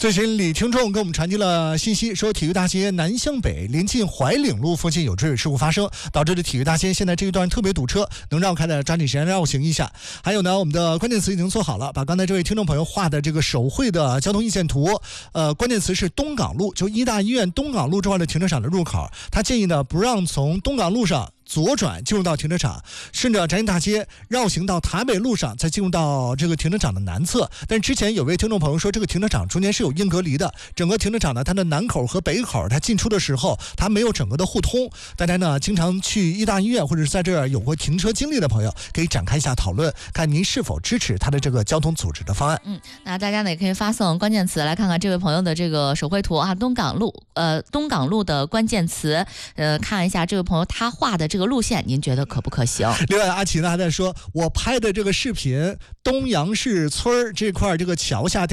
最近李听众给我们传递了信息，说体育大街南向北临近怀岭路附近有追尾事故发生，导致的体育大街现在这一段特别堵车，能绕开的抓紧时间绕行一下。还有呢，我们的关键词已经做好了，把刚才这位听众朋友画的这个手绘的交通意见图，关键词是东港路，就医大医院东港路这块的停车场的入口，他建议呢不让从东港路上左转进入到停车场，顺着展景大街绕行到台北路上，再进入到这个停车场的南侧。但之前有位听众朋友说，这个停车场中间是有硬隔离的，整个停车场呢，它的南口和北口，它进出的时候它没有整个的互通。大家呢经常去医大医院或者是在这儿有过停车经历的朋友，可以展开一下讨论，看您是否支持它的这个交通组织的方案。 那大家呢也可以发送关键词来看看这位朋友的这个手绘图啊，东港路的关键词，看一下这位朋友他画的这个路线，您觉得可不可行？ 另外，阿奇呢还在说，我拍的这个视频，东阳市村这块这个桥下